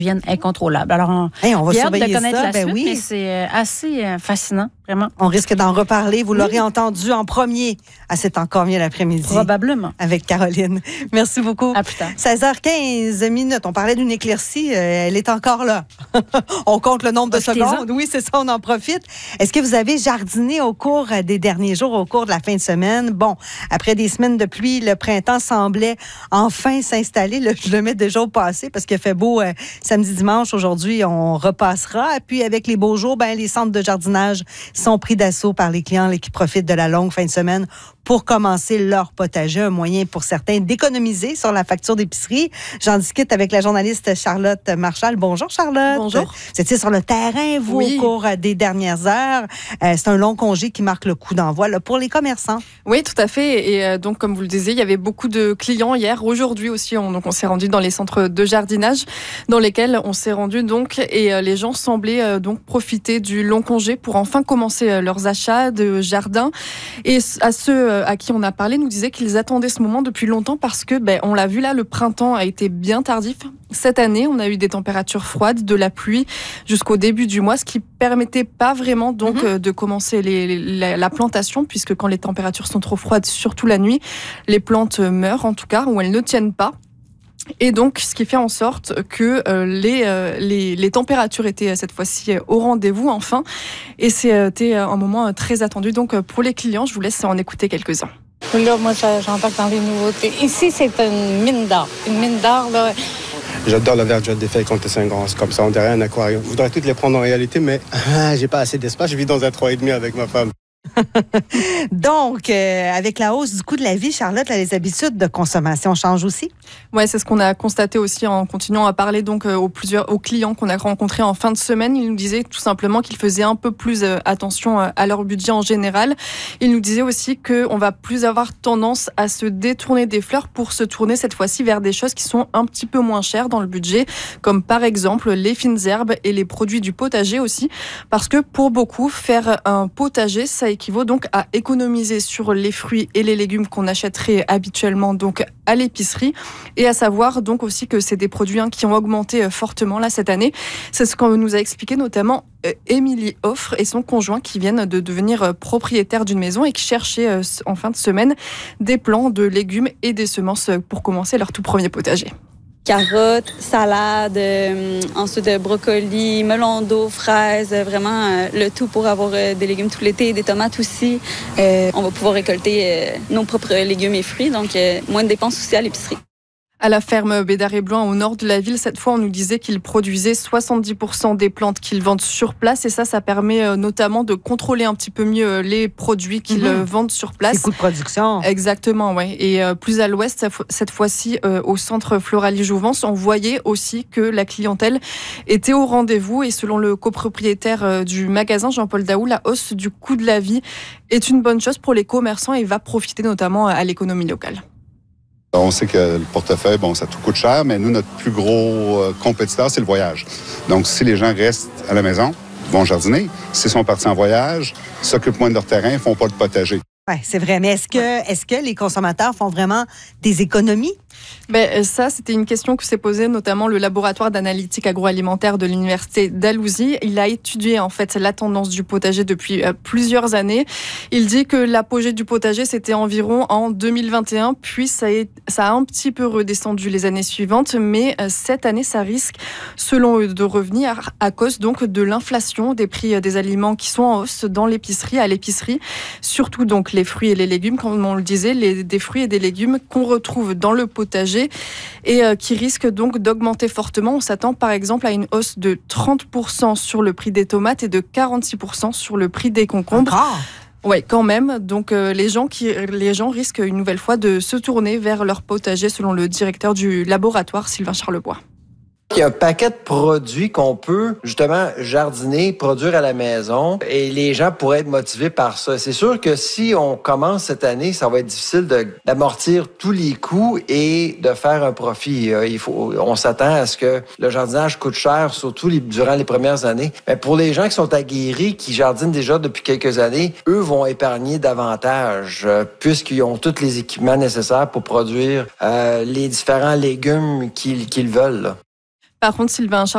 deviennent incontrôlables. Alors, on va surveiller de connaître ça, la suite, oui. mais c'est assez fascinant, vraiment. On risque d'en reparler. Vous l'aurez entendu en premier à C'est encore mieux l'après-midi. Probablement. Avec Caroline. Merci beaucoup. À plus tard. 16h15. On parlait d'une éclaircie. Elle est encore là. On compte le nombre de secondes. Oui, c'est ça, on en profite. Est-ce que vous avez jardiné au cours des derniers jours, au cours de la fin de semaine? Bon, après des semaines de pluie, le printemps semblait enfin s'installer. Je le mets déjà au passé parce qu'il fait beau samedi, dimanche. Aujourd'hui, on repassera. Puis avec les beaux jours, les centres de jardinage sont pris d'assaut par les clients qui profitent de la longue fin de semaine pour commencer leur potager, un moyen pour certains d'économiser sur la facture d'épicerie. J'en discute avec la journaliste Charlotte Marchal. Bonjour Charlotte. Bonjour. Vous étiez sur le terrain, vous, au cours des dernières heures. C'est un long congé qui marque le coup d'envoi là, pour les commerçants. Oui, tout à fait. Et donc, comme vous le disiez, il y avait beaucoup de clients hier. Aujourd'hui aussi, on s'est rendu dans les centres de jardinage dans lesquels on s'est rendu donc. Et les gens semblaient donc profiter du long congé pour enfin commencer leurs achats de jardin. Et à ceux à qui on a parlé nous disaient qu'ils attendaient ce moment depuis longtemps parce que, on l'a vu là, le printemps a été bien tardif. Cette année, on a eu des températures froides, de la pluie jusqu'au début du mois, ce qui permettait pas vraiment donc de commencer la plantation, puisque quand les températures sont trop froides, surtout la nuit, les plantes meurent en tout cas, ou elles ne tiennent pas. Et donc, ce qui fait en sorte que les températures étaient cette fois-ci au rendez-vous, enfin. Et c'était un moment très attendu. Donc, pour les clients, je vous laisse en écouter quelques-uns. Là, moi, j'embarque dans les nouveautés. Ici, c'est une mine d'or. Une mine d'or, là. J'adore la verdure des feuilles contre Saint-Grand. C'est comme ça, on dirait un aquarium. Je voudrais toutes les prendre en réalité, mais j'ai pas assez d'espace. Je vis dans un 3,5 avec ma femme. Donc, avec la hausse du coût de la vie, Charlotte, les habitudes de consommation changent aussi? Oui, c'est ce qu'on a constaté aussi en continuant à parler donc aux clients qu'on a rencontrés en fin de semaine. Ils nous disaient tout simplement qu'ils faisaient un peu plus attention à leur budget en général. Ils nous disaient aussi qu'on va plus avoir tendance à se détourner des fleurs pour se tourner cette fois-ci vers des choses qui sont un petit peu moins chères dans le budget, comme par exemple les fines herbes et les produits du potager aussi, parce que pour beaucoup, faire un potager, ça équivaut donc à économiser sur les fruits et les légumes qu'on achèterait habituellement donc à l'épicerie, et à savoir donc aussi que c'est des produits qui ont augmenté fortement là cette année. C'est ce qu'on nous a expliqué notamment Émilie Offre et son conjoint qui viennent de devenir propriétaires d'une maison et qui cherchaient en fin de semaine des plants de légumes et des semences pour commencer leur tout premier potager. Carottes, salade, ensuite brocoli, melon d'eau, fraises, vraiment le tout pour avoir des légumes tout l'été et des tomates aussi. On va pouvoir récolter nos propres légumes et fruits, donc moins de dépenses aussi à l'épicerie. À la ferme Bédard-et-Blois, au nord de la ville, cette fois, on nous disait qu'ils produisaient 70% des plantes qu'ils vendent sur place. Et ça permet notamment de contrôler un petit peu mieux les produits qu'ils vendent sur place. Les coûts de production. Exactement, oui. Et plus à l'ouest, cette fois-ci, au centre Floralie-Jouvence, on voyait aussi que la clientèle était au rendez-vous. Et selon le copropriétaire du magasin, Jean-Paul Daou, la hausse du coût de la vie est une bonne chose pour les commerçants et va profiter notamment à l'économie locale. On sait que le portefeuille, ça tout coûte cher, mais nous, notre plus gros compétiteur, c'est le voyage. Donc, si les gens restent à la maison, vont jardiner, s'ils sont partis en voyage, s'occupent moins de leur terrain, font pas de potager. Oui, c'est vrai. Mais est-ce que les consommateurs font vraiment des économies? Ça, c'était une question que s'est posée notamment le laboratoire d'analytique agroalimentaire de l'université d'Alousie. Il a étudié en fait la tendance du potager depuis plusieurs années. Il dit que l'apogée du potager, c'était environ en 2021, puis ça a un petit peu redescendu les années suivantes, mais cette année, ça risque, selon eux, de revenir à cause donc de l'inflation des prix des aliments qui sont en hausse à l'épicerie, surtout donc les fruits et les légumes, comme on le disait, des fruits et des légumes qu'on retrouve dans le potager et qui risquent donc d'augmenter fortement. On s'attend par exemple à une hausse de 30% sur le prix des tomates et de 46% sur le prix des concombres. Oui, quand même. Donc les gens risquent une nouvelle fois de se tourner vers leur potager, selon le directeur du laboratoire, Sylvain Charlebois. Il y a un paquet de produits qu'on peut justement jardiner, produire à la maison et les gens pourraient être motivés par ça. C'est sûr que si on commence cette année, ça va être difficile d'amortir tous les coûts et de faire un profit. On s'attend à ce que le jardinage coûte cher, surtout durant les premières années. Mais pour les gens qui sont aguerris, qui jardinent déjà depuis quelques années, eux vont épargner davantage puisqu'ils ont tous les équipements nécessaires pour produire les différents légumes qu'ils veulent. Par contre, Sylvain